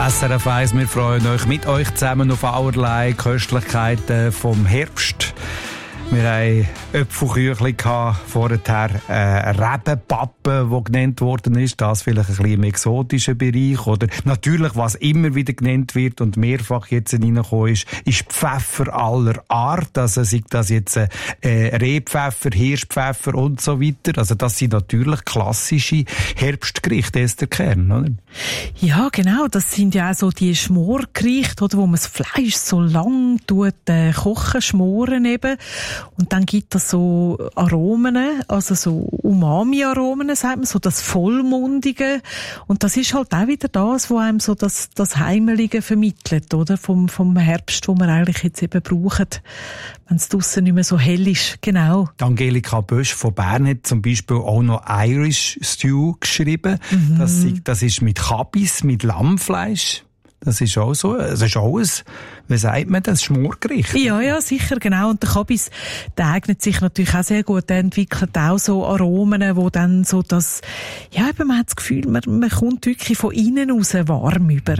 SRF 1, wir freuen uns mit euch zusammen auf allerlei Köstlichkeiten vom Herbst. Wir hatten Äpfelküchli, vorher Rebenpappe, die genannt worden ist. Das vielleicht ein bisschen im exotischen Bereich. Oder natürlich, was immer wieder genannt wird und mehrfach jetzt reingekommen ist Pfeffer aller Art. Also sei das jetzt Rehpfeffer, Hirschpfeffer und so weiter. Also das sind natürlich klassische Herbstgerichte, Esther Kern, oder? Ja, genau. Das sind ja auch so die Schmorgerichte, oder, wo man das Fleisch so lang kochen, schmoren eben. Und dann gibt es so Aromen, also so Umami-Aromen, sagt man, so das Vollmundige. Und das ist halt auch wieder das, was einem so das Heimelige vermittelt, oder? Vom Herbst, wo wir eigentlich jetzt eben brauchen, wenn es draussen nicht mehr so hell ist. Genau. Angelika Bösch von Bern hat zum Beispiel auch noch Irish Stew geschrieben. Das ist mit Kabis, mit Lammfleisch. Das ist auch so. Es ist auch ein, wie sagt man das, Schmorgericht? Ja, sicher, genau. Und der Kabis, der eignet sich natürlich auch sehr gut. Der entwickelt auch so Aromen, wo dann so das, ja, eben, man hat das Gefühl, man kommt wirklich von innen raus warm über.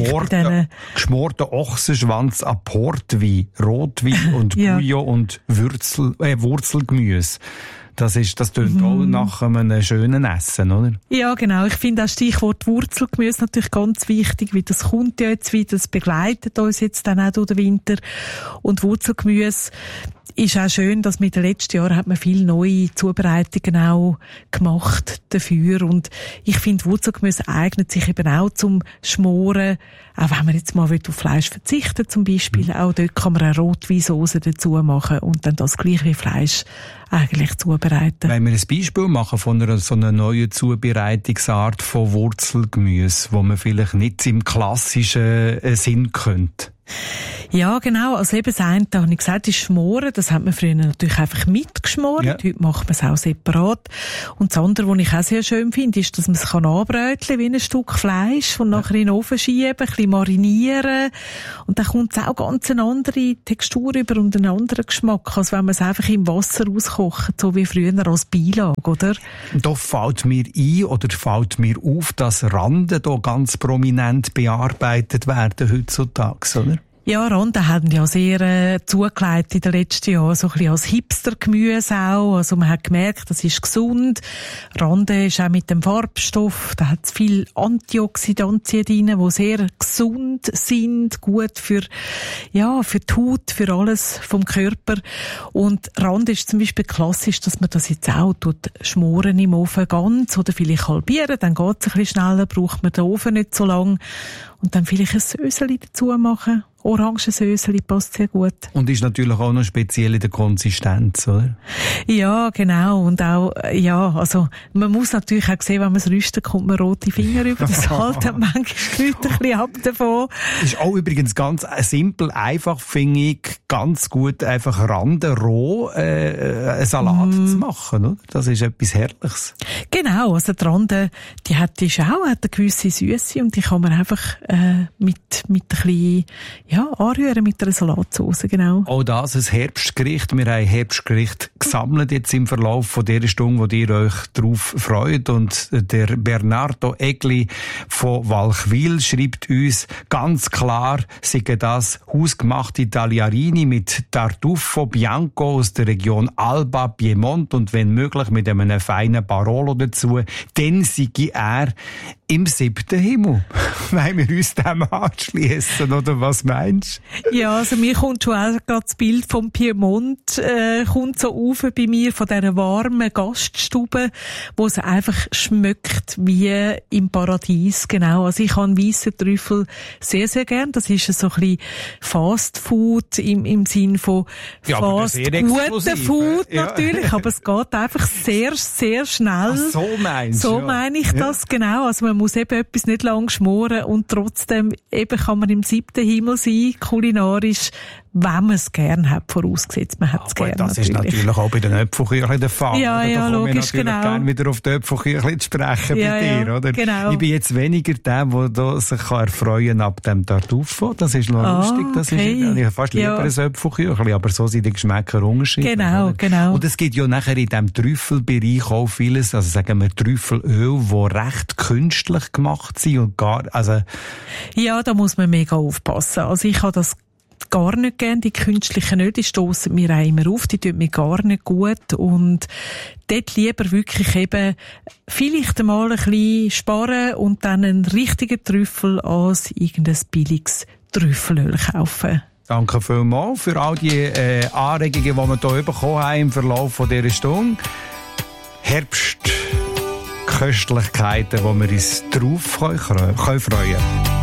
Geschmorter Ochsenschwanz an Portwein, Rotwein und Bouillon und Wurzelgemüse. Das tönt auch nach einem schönen Essen, oder? Ja, genau. Ich finde auch Stichwort Wurzelgemüse natürlich ganz wichtig, weil das kommt ja jetzt wieder, das begleitet uns jetzt dann auch durch den Winter. Und Wurzelgemüse ist auch schön, dass mit den letzten Jahren hat man viele neue Zubereitungen auch gemacht dafür. Und ich finde, Wurzelgemüse eignet sich eben auch zum Schmoren. Auch wenn man jetzt mal auf Fleisch verzichten zum Beispiel. Auch dort kann man eine Rotweinsauce dazu machen und dann das gleich wie Fleisch eigentlich zubereiten. Wenn wir ein Beispiel machen von so einer neuen Zubereitungsart von Wurzelgemüse, wo man vielleicht nicht im klassischen Sinn könnte. Ja, genau. Also eben das eine, da habe ich gesagt, ist Schmoren. Das hat man früher natürlich einfach mitgeschmoren. Ja. Heute macht man es auch separat. Und das andere, was ich auch sehr schön finde, ist, dass man es anbräteln wie ein Stück Fleisch und nachher in den Ofen schieben, ein bisschen marinieren. Und dann kommt es auch ganz eine andere Textur über und einen anderen Geschmack, als wenn man es einfach im Wasser auskocht, so wie früher als Beilage, oder? Da fällt mir auf, dass Randen hier ganz prominent bearbeitet werden heutzutage, oder? Ja, Randen haben ja sehr zugelegt in den letzten Jahren, so ein bisschen als Hipster-Gemüse auch. Also man hat gemerkt, das ist gesund. Randen ist auch mit dem Farbstoff, da hat es viel Antioxidantien drin, die sehr gesund sind, gut für die Haut, für alles vom Körper. Und Randen ist zum Beispiel klassisch, dass man das jetzt auch schmoren im Ofen ganz oder vielleicht halbieren, dann geht es ein bisschen schneller, braucht man den Ofen nicht so lang. Und dann vielleicht ein Söseli dazu machen. Orangensöseli passt sehr gut. Und ist natürlich auch noch speziell in der Konsistenz, oder? Ja, genau. Und auch, also, man muss natürlich auch sehen, wenn man es rüstet, kommt man rote Finger über. Das halten manchmal die Leute ein bisschen ab davon. Ist auch übrigens ganz simpel, einfach, finde ich, ganz gut, einfach Randen roh, einen Salat zu machen, oder? Das ist etwas Herrliches. Genau. Also, die Randen, die hat eine gewisse Süße und die kann man einfach, mit ein bisschen, anrühren mit einer Salatsauce, genau. Auch das ein Herbstgericht. Wir haben Herbstgericht gesammelt jetzt im Verlauf von dieser Stunde, wo ihr euch drauf freut. Und der Bernardo Egli von Walchwil schreibt uns ganz klar, sei das hausgemachte Tagliarini mit Tartufo Bianco aus der Region Alba, Piemont und wenn möglich mit einem feinen Barolo dazu, dann sei er im 7. Himmel. Wollen wir uns dem anschliessen, oder was meinst du? Ja, also mir kommt schon auch gerade das Bild vom Piemont, kommt so auf bei mir, von dieser warmen Gaststube, wo es einfach schmeckt wie im Paradies, genau. Also ich habe weisse Trüffel sehr, sehr gern. Das ist so ein bisschen Fast Food im Sinn von fast guten Food natürlich, aber es geht einfach sehr, sehr schnell. Ach, so meinst du? So meine ich das, genau. Also man muss eben etwas nicht lang schmoren und trotzdem eben kann man im 7. Himmel sein, kulinarisch, wenn man es gerne hat, vorausgesetzt, man hat es gerne. Das ist natürlich auch bei den Äpfelküchlein der Fall. Ja, da komme logisch, ich natürlich gerne wieder auf die Äpfelküchlein zu sprechen bei dir, oder? Genau. Ich bin jetzt weniger der, der sich erfreuen kann ab dem Tartufo. Das ist noch lustig. Das ist, ich habe fast lieber ein Äpfelküchlein, aber so sind die Geschmäcker unterschiedlich. Genau. Und es gibt ja nachher in diesem Trüffelbereich auch vieles, also sagen wir Trüffelöl, die recht künstlich gemacht sind und Ja, da muss man mega aufpassen. Also ich habe das gar nicht gern, die künstlichen Öle, die stossen mir auch immer auf, die tun mir gar nicht gut und dort lieber wirklich eben vielleicht einmal ein bisschen sparen und dann einen richtigen Trüffel als irgendein billiges Trüffelöl kaufen. Danke vielmals für all die Anregungen, die wir hier bekommen haben im Verlauf dieser Stunde. Herbstköstlichkeiten, wo wir uns drauf freuen können.